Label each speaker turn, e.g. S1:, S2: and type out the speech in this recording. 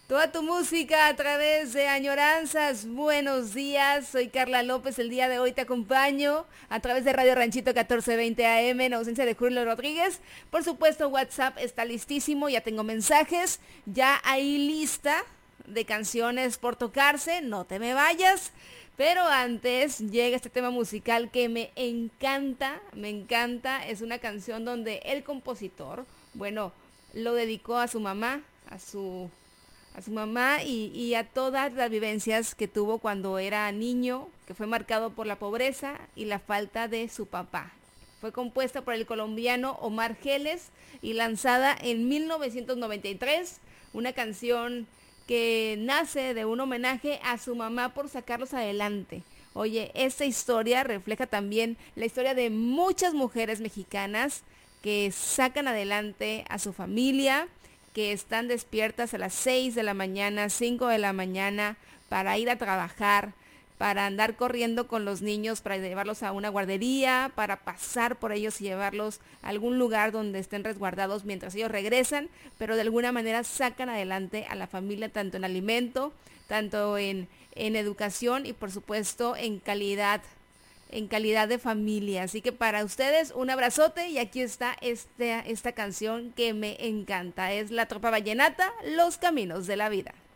S1: Toda tu música a través de Añoranzas. Buenos días, soy Carla López. El día de hoy te acompaño a través de Radio Ranchito 1420 AM en ausencia de Julio Rodríguez. Por supuesto, WhatsApp está listísimo, ya tengo mensajes, ya hay lista de canciones por tocarse, no te me vayas. Pero antes llega este tema musical que me encanta, me encanta. Es una canción donde el compositor, bueno, lo dedicó a su mamá, a su mamá y a todas las vivencias que tuvo cuando era niño, que fue marcado por la pobreza y la falta de su papá. Fue compuesta por el colombiano Omar Geles y lanzada en 1993, una canción que nace de un homenaje a su mamá por sacarlos adelante. Oye, esta historia refleja también la historia de muchas mujeres mexicanas que sacan adelante a su familia, que están despiertas a las 6 de la mañana, 5 de la mañana, para ir a trabajar, para andar corriendo con los niños, para llevarlos a una guardería, para pasar por ellos y llevarlos a algún lugar donde estén resguardados mientras ellos regresan, pero de alguna manera sacan adelante a la familia tanto en alimento, tanto en educación y por supuesto en calidad de familia. Así que para ustedes un abrazote y aquí está esta canción que me encanta. Es La Tropa Vallenata, Los Caminos de la Vida.